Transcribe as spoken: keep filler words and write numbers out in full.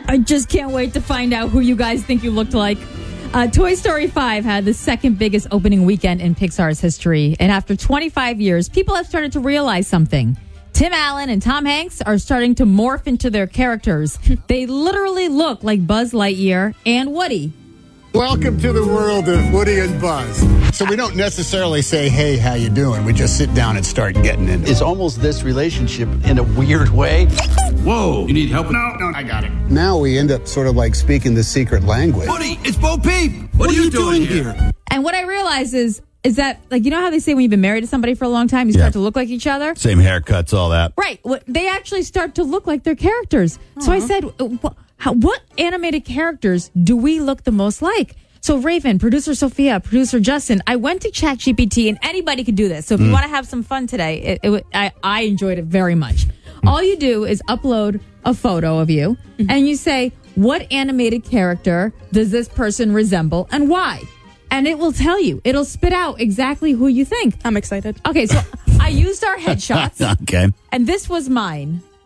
I just can't wait to find out who you guys think you looked like. Uh, Toy Story five had the second biggest opening weekend in Pixar's history. And after twenty-five years, people have started to realize something. Tim Allen and Tom Hanks are starting to morph into their characters. They literally look like Buzz Lightyear and Woody. Welcome to the world of Woody and Buzz. So we don't necessarily say, hey, how you doing? We just sit down and start getting into it. It's almost this relationship in a weird way. Whoa, you need help? No, no, I got it. Now we end up sort of like speaking the secret language. Woody, it's Bo Peep. What, what are, you, you doing, doing here? here? And what I realize is, is that, like, you know how they say when you've been married to somebody for a long time, you start yeah. to look like each other? Same haircuts, all that. Right. Well, they actually start to look like their characters. Aww. So I said, what, how, what animated characters do we look the most like? So Raven, producer Sophia, producer Justin, I went to ChatGPT, and anybody could do this. So if mm. you want to have some fun today, it, it, I, I enjoyed it very much. Mm. All you do is upload a photo of you, mm-hmm. and you say, what animated character does this person resemble and why? And it will tell you. It'll spit out exactly who you think. I'm excited. Okay, so I used our headshots. Okay. And this was mine.